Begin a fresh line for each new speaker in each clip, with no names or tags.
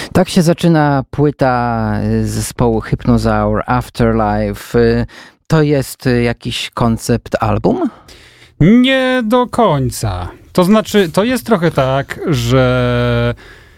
Tak się zaczyna płyta zespołu Hypnozaur Afterlife. To jest jakiś koncept album?
Nie do końca. To znaczy, to jest trochę tak, że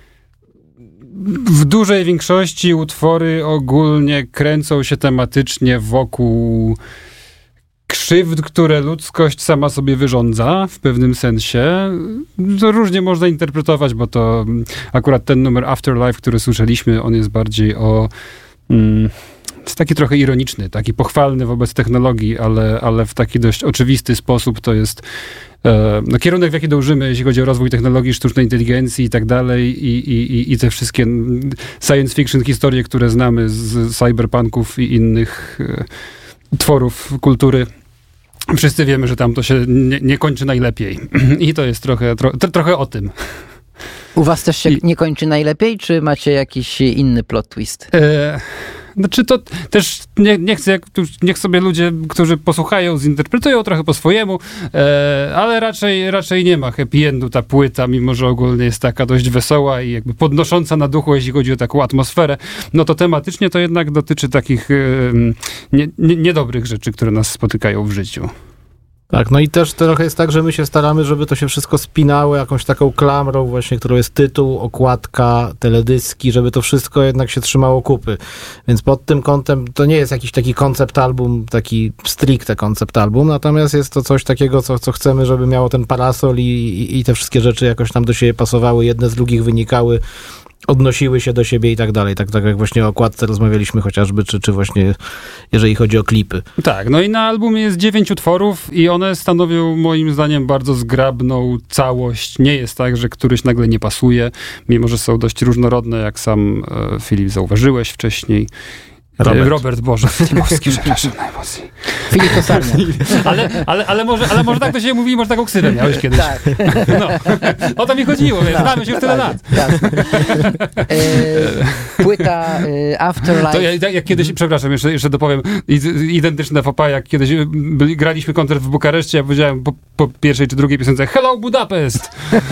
w dużej większości utwory ogólnie kręcą się tematycznie wokół krzywd, które ludzkość sama sobie wyrządza w pewnym sensie. To różnie można interpretować, bo to akurat ten numer Afterlife, który słyszeliśmy, on jest bardziej jest taki trochę ironiczny, taki pochwalny wobec technologii, ale w taki dość oczywisty sposób. To jest kierunek, w jaki dążymy, jeśli chodzi o rozwój technologii, sztucznej inteligencji i tak dalej, i te wszystkie science fiction historie, które znamy z cyberpunków i innych tworów kultury. Wszyscy wiemy, że tam to się nie kończy najlepiej. I to jest trochę o tym.
U was też się nie kończy najlepiej, czy macie jakiś inny plot twist?
Znaczy to też niech sobie ludzie, którzy posłuchają, zinterpretują trochę po swojemu, ale raczej nie ma happy endu ta płyta, mimo że ogólnie jest taka dość wesoła i jakby podnosząca na duchu, jeśli chodzi o taką atmosferę. No to tematycznie to jednak dotyczy takich niedobrych rzeczy, które nas spotykają w życiu.
Tak, no i też trochę jest tak, że my się staramy, żeby to się wszystko spinało jakąś taką klamrą właśnie, którą jest tytuł, okładka, teledyski, żeby to wszystko jednak się trzymało kupy. Więc pod tym kątem to nie jest jakiś taki koncept album, taki stricte koncept album, natomiast jest to coś takiego, co chcemy, żeby miało ten parasol i te wszystkie rzeczy jakoś tam do siebie pasowały, jedne z drugich wynikały, odnosiły się do siebie i tak dalej. Tak jak właśnie o okładce rozmawialiśmy chociażby, czy właśnie jeżeli chodzi o klipy.
Tak, no i na albumie jest 9 utworów i one stanowią moim zdaniem bardzo zgrabną całość. Nie jest tak, że któryś nagle nie pasuje, mimo że są dość różnorodne, jak sam Filip zauważyłeś wcześniej. Robert Boże, Timowski, przepraszam najmocniej.
Filip Kosarnia.
ale może tak to się mówi, może taką ksywę miałeś kiedyś. Tak. No, o to mi chodziło, więc znamy się już tyle lat.
Płyta Afterlife.
To jak kiedyś, przepraszam, jeszcze dopowiem, identyczne faux pas, jak kiedyś graliśmy koncert w Bukareszcie, ja powiedziałem po pierwszej czy drugiej piosence Hello Budapest!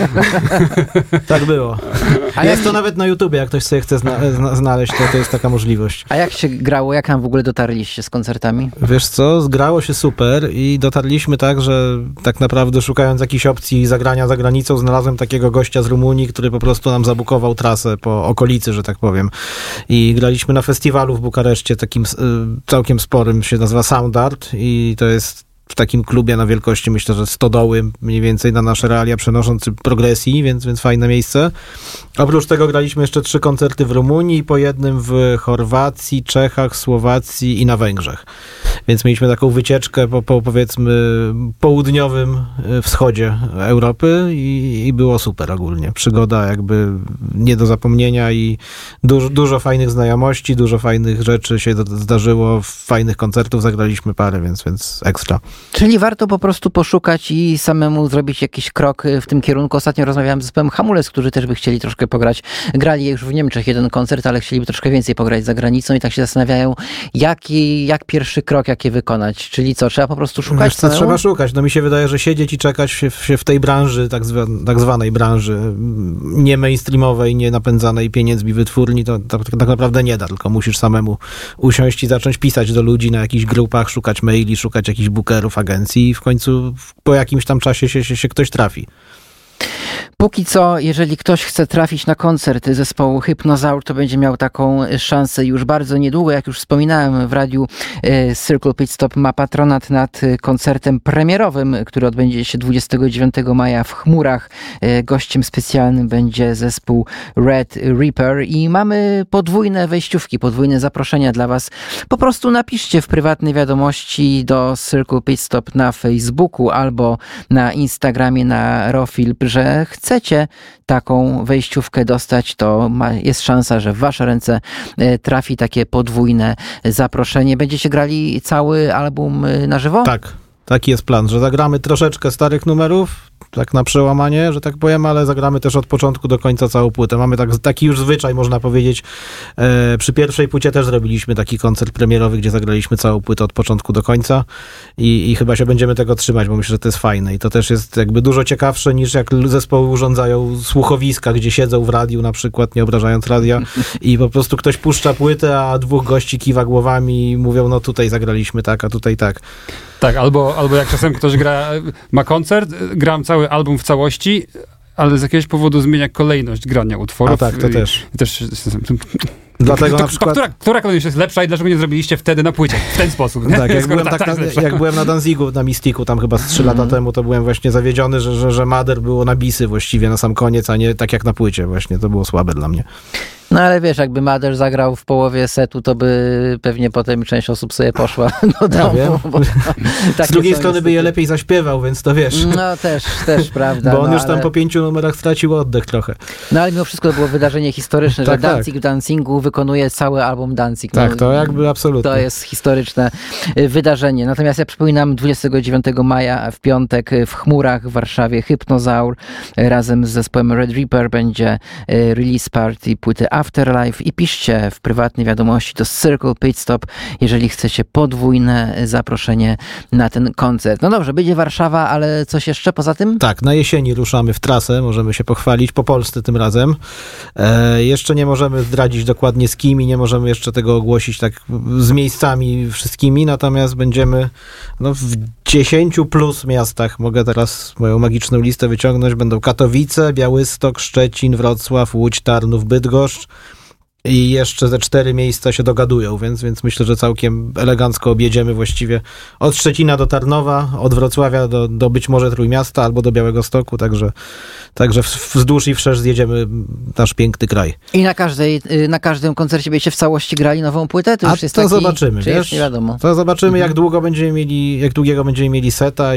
Tak było. A jest to nawet na YouTubie, jak ktoś sobie chce znaleźć, to jest taka możliwość.
A jak się grało? Jak tam w ogóle dotarliście z koncertami?
Wiesz co, zgrało się super i dotarliśmy tak, że tak naprawdę szukając jakichś opcji zagrania za granicą, znalazłem takiego gościa z Rumunii, który po prostu nam zabukował trasę po okolicy, że tak powiem. I graliśmy na festiwalu w Bukareszcie, takim całkiem sporym, się nazywa Sound Art i to jest w takim klubie na wielkości, myślę, że stodoły mniej więcej na nasze realia przenoszący progresji, więc fajne miejsce. Oprócz tego graliśmy jeszcze 3 koncerty w Rumunii i po jednym w Chorwacji, Czechach, Słowacji i na Węgrzech. Więc mieliśmy taką wycieczkę po powiedzmy południowym wschodzie Europy i było super ogólnie. Przygoda jakby nie do zapomnienia i dużo fajnych znajomości, dużo fajnych rzeczy się zdarzyło, fajnych koncertów zagraliśmy parę, więc ekstra.
Czyli warto po prostu poszukać i samemu zrobić jakiś krok w tym kierunku. Ostatnio rozmawiałem z zespołem Hamulec, którzy też by chcieli troszkę pograć. Grali już w Niemczech jeden koncert, ale chcieliby troszkę więcej pograć za granicą i tak się zastanawiają, jak pierwszy krok, jakie wykonać. Czyli co, trzeba po prostu szukać?
Wiesz co, trzeba szukać. No mi się wydaje, że siedzieć i czekać się w tej branży, tak zwanej branży nie mainstreamowej, nie napędzanej pieniędzmi wytwórni, to tak naprawdę nie da, tylko musisz samemu usiąść i zacząć pisać do ludzi na jakichś grupach, szukać maili, szukać jakichś bookerów, agencji i w końcu po jakimś tam czasie się ktoś trafi.
Póki co, jeżeli ktoś chce trafić na koncert zespołu Hypnozaur, to będzie miał taką szansę już bardzo niedługo. Jak już wspominałem w radiu, Circle Pit Stop ma patronat nad koncertem premierowym, który odbędzie się 29 maja w Chmurach. Gościem specjalnym będzie zespół Red Reaper i mamy podwójne wejściówki, podwójne zaproszenia dla was. Po prostu napiszcie w prywatnej wiadomości do Circle Pit Stop na Facebooku albo na Instagramie na Rofilp, że chcecie taką wejściówkę dostać, to jest szansa, że w wasze ręce trafi takie podwójne zaproszenie. Będziecie grali cały album na żywo?
Tak. Taki jest plan, że zagramy troszeczkę starych numerów, tak na przełamanie, że tak powiem, ale zagramy też od początku do końca całą płytę. Mamy taki już zwyczaj, można powiedzieć. Przy pierwszej płycie też zrobiliśmy taki koncert premierowy, gdzie zagraliśmy całą płytę od początku do końca i chyba się będziemy tego trzymać, bo myślę, że to jest fajne i to też jest jakby dużo ciekawsze niż jak zespoły urządzają słuchowiska, gdzie siedzą w radiu na przykład, nie obrażając radia i po prostu ktoś puszcza płytę, a dwóch gości kiwa głowami i mówią, no tutaj zagraliśmy tak, a tutaj tak.
Tak, albo jak czasem ktoś ma koncert, gram cały album w całości, ale z jakiegoś powodu zmienia kolejność grania utworów.
A tak, to też.
Dlatego na przykład... Która kolejność jest lepsza i dlaczego nie zrobiliście wtedy na płycie? W ten sposób, nie?
Tak, jak byłem na Danzigu, na Mistiku, tam chyba z 3 lata temu, to byłem właśnie zawiedziony, że Mother było na bisy właściwie na sam koniec, a nie tak jak na płycie właśnie. To było słabe dla mnie.
No ale wiesz, jakby Mother zagrał w połowie setu, to by pewnie potem część osób sobie poszła do domu. Ja wiem.
Z drugiej strony by je lepiej zaśpiewał, więc to wiesz.
No też prawda.
Bo on już tam po 5 numerach stracił oddech trochę.
No ale mimo wszystko to było wydarzenie historyczne, że Danzig w Danzingu wykonuje cały album Danzig.
Tak, to jakby absolutnie.
To jest historyczne wydarzenie. Natomiast ja przypominam 29 maja w piątek w Chmurach w Warszawie Hypnozaur razem z zespołem Red Reaper będzie release party płyty Afterlife i piszcie w prywatnej wiadomości do Circle Pit Stop, jeżeli chcecie podwójne zaproszenie na ten koncert. No dobrze, będzie Warszawa, ale coś jeszcze poza tym?
Tak, na jesieni ruszamy w trasę, możemy się pochwalić, po Polsce tym razem. Jeszcze nie możemy zdradzić dokładnie z kim i nie możemy jeszcze tego ogłosić tak z miejscami wszystkimi, natomiast będziemy w 10 plus miastach, mogę teraz moją magiczną listę wyciągnąć, będą Katowice, Białystok, Szczecin, Wrocław, Łódź, Tarnów, Bydgoszcz i jeszcze ze 4 miejsca się dogadują, więc myślę, że całkiem elegancko objedziemy właściwie od Szczecina do Tarnowa, od Wrocławia do być może Trójmiasta albo do Białegostoku, także wzdłuż i wszerz zjedziemy nasz piękny kraj.
I na każdym koncercie będziecie w całości grali nową płytę? To już jest
zobaczymy,
wiesz? Nie wiadomo.
To zobaczymy, jak długiego będziemy mieli seta